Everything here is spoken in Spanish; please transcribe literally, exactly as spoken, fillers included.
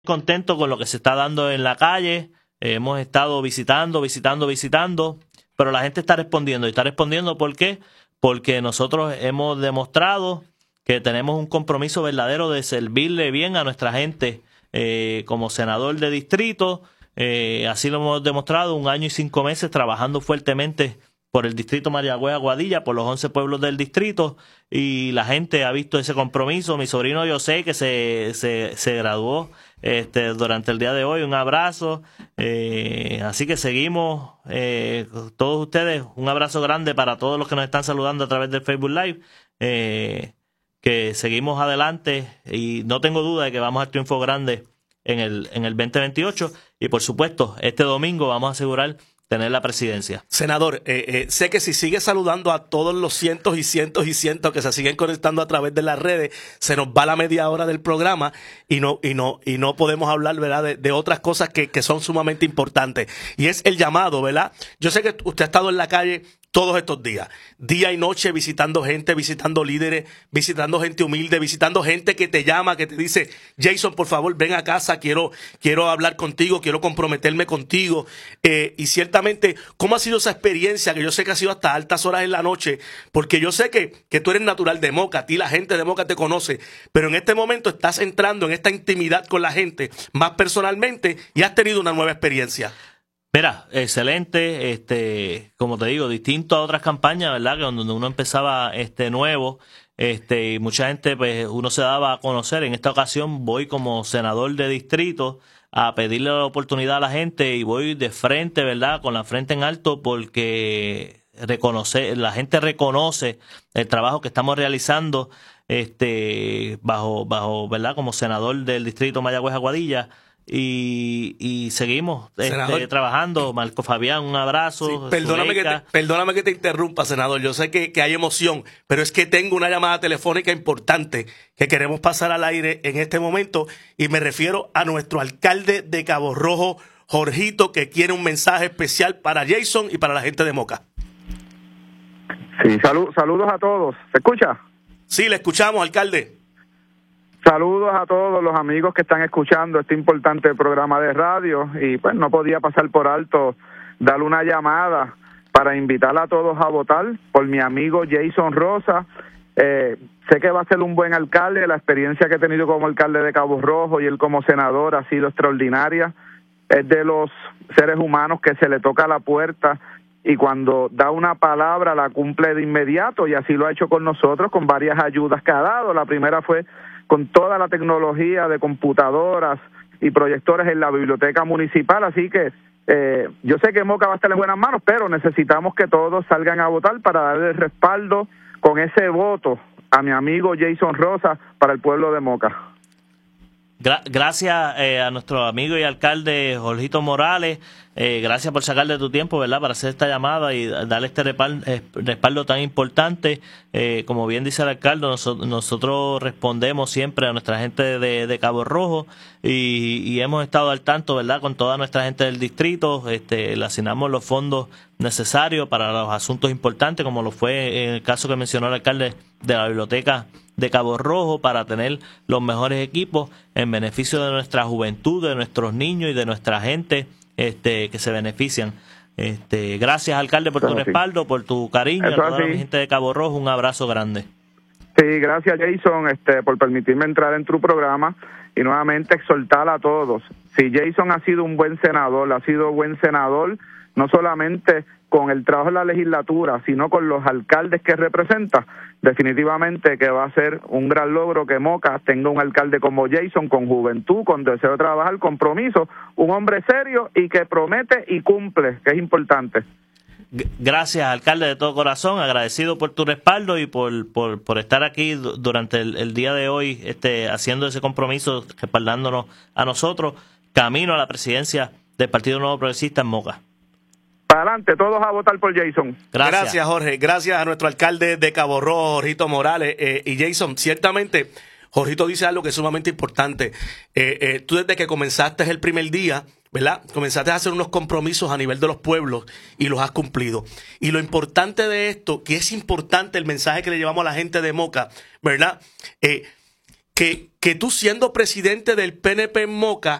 contento con lo que se está dando en la calle. Eh, hemos estado visitando, visitando, visitando, pero la gente está respondiendo. ¿Y está respondiendo por qué? Porque nosotros hemos demostrado que tenemos un compromiso verdadero de servirle bien a nuestra gente eh, como senador de distrito. Eh, así lo hemos demostrado, un año y cinco meses trabajando fuertemente por el distrito Mayagüez Aguadilla, por los once pueblos del distrito, y la gente ha visto ese compromiso. Mi sobrino José, que se, se, se graduó este, durante el día de hoy, un abrazo. Eh, así que seguimos, eh, todos ustedes, un abrazo grande para todos los que nos están saludando a través de Facebook Live, eh, que seguimos adelante y no tengo duda de que vamos al triunfo grande en el, en el veinte veintiocho, y por supuesto, este domingo vamos a asegurar tener la presidencia. Senador, eh, eh, sé que si sigue saludando a todos los cientos y cientos y cientos que se siguen conectando a través de las redes, se nos va la media hora del programa y no y no y no podemos hablar, ¿verdad?, de, de otras cosas que, que son sumamente importantes. Y es el llamado, ¿verdad? Yo sé que usted ha estado en la calle todos estos días, día y noche, visitando gente, visitando líderes, visitando gente humilde, visitando gente que te llama, que te dice, Jason, por favor, ven a casa, quiero, quiero hablar contigo, quiero comprometerme contigo. Eh, y ciertamente, ¿cómo ha sido esa experiencia? Que yo sé que ha sido hasta altas horas en la noche, porque yo sé que, que tú eres natural de Moca, a ti la gente de Moca te conoce, pero en este momento estás entrando en esta intimidad con la gente, más personalmente, y has tenido una nueva experiencia. Mira, excelente, este, como te digo, distinto a otras campañas, ¿verdad?, que donde uno empezaba este nuevo, este, y mucha gente, pues, uno se daba a conocer. En esta ocasión voy como senador de distrito a pedirle la oportunidad a la gente y voy de frente, ¿verdad?, con la frente en alto, porque reconoce, la gente reconoce el trabajo que estamos realizando, este, bajo, bajo, ¿verdad?, como senador del distrito Mayagüez Aguadilla. Y, y seguimos este, trabajando. Marco Fabián, un abrazo. Sí, perdóname, que te, perdóname que te interrumpa, senador. Yo sé que, que hay emoción, pero es que tengo una llamada telefónica importante que queremos pasar al aire en este momento, y me refiero a nuestro alcalde de Cabo Rojo, Jorgito, que quiere un mensaje especial para Jason y para la gente de Moca. Sí, salud, saludos a todos. ¿Se escucha? Sí, le escuchamos, alcalde. Saludos a todos los amigos que están escuchando este importante programa de radio, y pues no podía pasar por alto darle una llamada para invitar a todos a votar por mi amigo Jason Rosa. Eh, sé que va a ser un buen alcalde. La experiencia que he tenido como alcalde de Cabo Rojo y él como senador ha sido extraordinaria. Es de los seres humanos que se le toca la puerta y cuando da una palabra la cumple de inmediato, y así lo ha hecho con nosotros con varias ayudas que ha dado. La primera fue con toda la tecnología de computadoras y proyectores en la biblioteca municipal, así que eh, yo sé que Moca va a estar en buenas manos, pero necesitamos que todos salgan a votar para darle el respaldo con ese voto a mi amigo Jason Rosa para el pueblo de Moca. Gra gracias eh, a nuestro amigo y alcalde Jorgito Morales. Eh, gracias por sacar de tu tiempo, ¿verdad?, para hacer esta llamada y darle este respaldo, eh, respaldo tan importante. Eh, como bien dice el alcalde, nosotros, nosotros respondemos siempre a nuestra gente de, de Cabo Rojo, y, y hemos estado al tanto, ¿verdad?, con toda nuestra gente del distrito. Este, le asignamos los fondos necesarios para los asuntos importantes, como lo fue en el caso que mencionó el alcalde de la biblioteca de Cabo Rojo, para tener los mejores equipos en beneficio de nuestra juventud, de nuestros niños y de nuestra gente este, que se benefician. Este, gracias, alcalde, por tu respaldo, por tu cariño. Eso a toda la gente de Cabo Rojo, un abrazo grande. Sí, gracias, Jason, este, por permitirme entrar en tu programa y nuevamente exhortar a todos. Si Jason ha sido un buen senador, ha sido buen senador, no solamente con el trabajo en la legislatura, sino con los alcaldes que representa, definitivamente que va a ser un gran logro que Moca tenga un alcalde como Jason, con juventud, con deseo de trabajar, compromiso, un hombre serio y que promete y cumple, que es importante. Gracias, alcalde, de todo corazón, agradecido por tu respaldo y por, por, por estar aquí durante el, el día de hoy, este, haciendo ese compromiso, respaldándonos a nosotros, camino a la presidencia del Partido Nuevo Progresista en Moca. Para adelante, todos a votar por Jason. Gracias, Gracias Jorge. Gracias a nuestro alcalde de Cabo Rojo, Jorgito Morales. Eh, y Jason, ciertamente, Jorgito dice algo que es sumamente importante. Eh, eh, tú desde que comenzaste el primer día, ¿verdad?, comenzaste a hacer unos compromisos a nivel de los pueblos y los has cumplido. Y lo importante de esto, que es importante el mensaje que le llevamos a la gente de Moca, ¿verdad?, eh, que, que tú siendo presidente del P N P en Moca